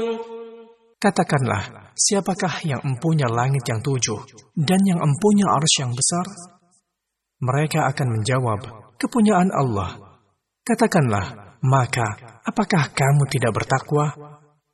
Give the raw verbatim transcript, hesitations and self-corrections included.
Katakanlah, siapakah yang empunya langit yang tujuh dan yang empunya arsy yang besar? Mereka akan menjawab, kepunyaan Allah. Katakanlah, maka apakah kamu tidak bertakwa?